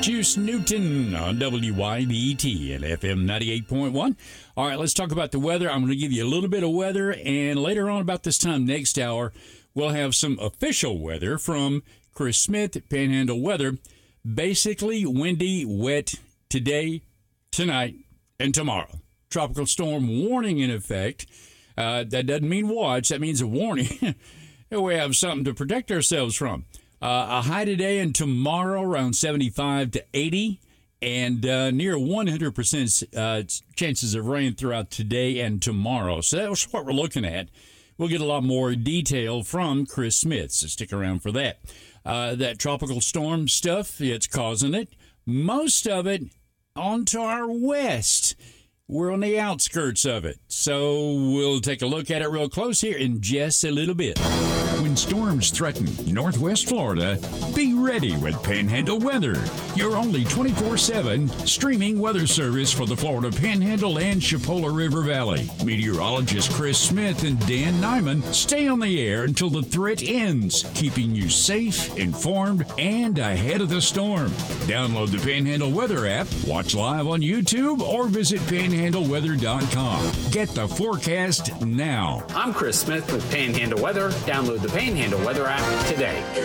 Juice Newton on WYBT and FM 98.1. All right, let's talk about the weather. I'm going to give you a little bit of weather, and later on about this time next hour, we'll have some official weather from Chris Smith at Panhandle Weather. Basically, windy, wet today, tonight, and tomorrow. Tropical storm warning in effect. That doesn't mean watch. That means a warning. We have something to protect ourselves from. A high today and tomorrow around 75 to 80, and near 100% chances of rain throughout today and tomorrow. So that's what we're looking at. We'll get a lot more detail from Chris Smith, so stick around for that. That tropical storm stuff, it's causing it. Most of it onto our west. We're on the outskirts of it. So we'll take a look at it real close here in just a little bit. When storms threaten Northwest Florida, be ready with Panhandle Weather, your only 24/7 streaming weather service for the Florida Panhandle and Chipola River Valley. Meteorologist Chris Smith and Dan Nyman stay on the air until the threat ends, keeping you safe, informed, and ahead of the storm. Download the Panhandle Weather app, watch live on YouTube, or visit panhandleweather.com. Get the forecast now. I'm Chris Smith with Panhandle Weather. Download the Panhandle Weather app today.